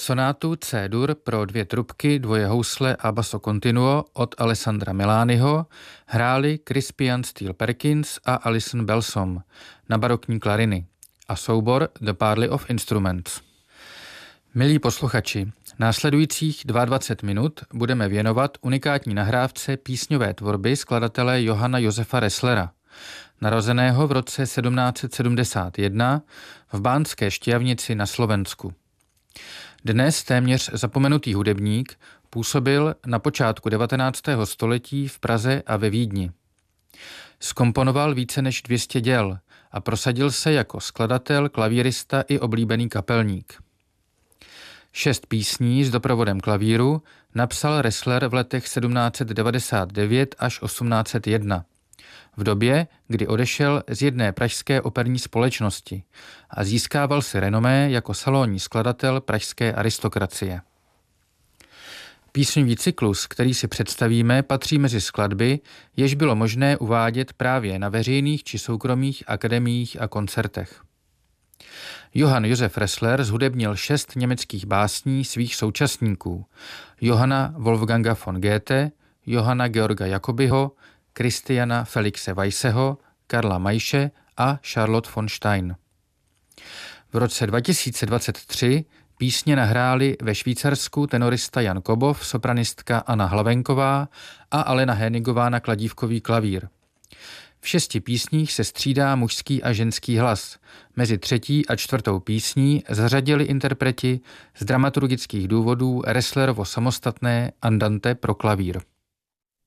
Sonátu C-dur pro 2 trubky, 2 housle a basso continuo od Alessandra Milaniho hráli Crispian Steele Perkins a Alison Belsom na barokní klariny a soubor The Parley of Instruments. Milí posluchači, následujících 22 minut budeme věnovat unikátní nahrávce písňové tvorby skladatele Johanna Josefa Resslera, narozeného v roce 1771 v Banské Štiavnici na Slovensku. Dnes téměř zapomenutý hudebník působil na počátku 19. století v Praze a ve Vídni. Zkomponoval více než 200 děl a prosadil se jako skladatel, klavírista i oblíbený kapelník. 6 písní s doprovodem klavíru napsal Resssler v letech 1799 až 1801, v době, kdy odešel z jedné pražské operní společnosti a získával si renomé jako salonní skladatel pražské aristokracie. Písňový cyklus, který si představíme, patří mezi skladby, jež bylo možné uvádět právě na veřejných či soukromých akademiích a koncertech. Johann Josef Resssler zhudebnil 6 německých básní svých současníků: Johanna Wolfganga von Goethe, Johanna Georga Jacobiho, Christiana Felixe Weisseho, Karla Maysche a Charlotte von Stein. V roce 2023 písně nahráli ve Švýcarsku tenorista Jan Kobov, sopranistka Anna Hlavenková a Alena Hénigová na kladívkový klavír. V 6 písních se střídá mužský a ženský hlas. Mezi 3. a 4. písní zařadili interpreti z dramaturgických důvodů Resslerovo samostatné andante pro klavír.